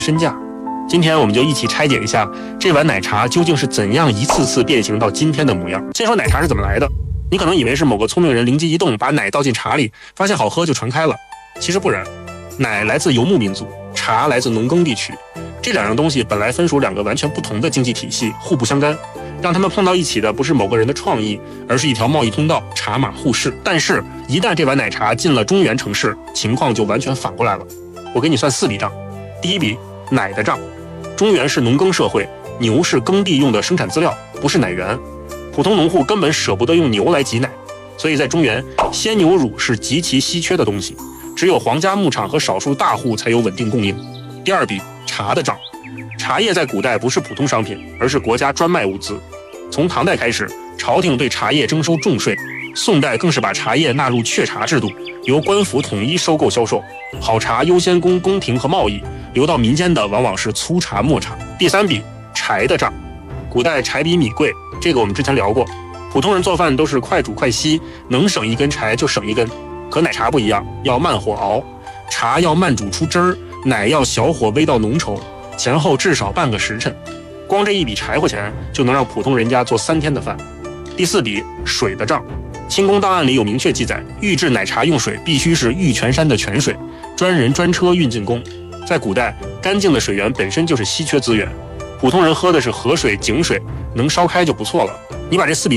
身价。今天我们就一起拆解一下这碗奶茶究竟是怎样一次次变形到今天的模样。先说奶茶是怎么来的，你可能以为是某个聪明人灵机一动，把奶倒进茶里，发现好喝就传开了。其实不然，奶来自游牧民族，茶来自农耕地区，这两样东西本来分属两个完全不同的经济体系，互不相干。让他们碰到一起的不是某个人的创意，而是一条贸易通道，茶马互市。但是，一旦这碗奶茶进了中原城市，情况就完全反过来了。我给你算4笔账。第一笔，奶的账。中原是农耕社会，牛是耕地用的生产资料，不是奶源。普通农户根本舍不得用牛来挤奶，所以在中原，鲜牛乳是极其稀缺的东西，只有皇家牧场和少数大户才有稳定供应。第二笔，茶的账。茶叶在古代不是普通商品，而是国家专卖物资。从唐代开始，朝廷对茶叶征收重税，宋代更是把茶叶纳入榷茶制度，由官府统一收购销售。好茶优先供宫廷和贸易，流到民间的往往是粗茶末茶。第三笔，柴的账。古代柴比米贵，这个我们之前聊过。普通人做饭都是快煮快吸，能省一根柴就省一根。可奶茶不一样，要慢火熬，茶要慢煮出汁儿，奶要小火煨到浓稠，前后至少半个时辰。光这一笔柴火钱就能让普通人家做3天的饭。第4笔，水的账。清宫档案里有明确记载，预制奶茶用水必须是玉泉山的泉水，专人专车运进宫。在古代，干净的水源本身就是稀缺资源，普通人喝的是河水、井水，能烧开就不错了。你把这4笔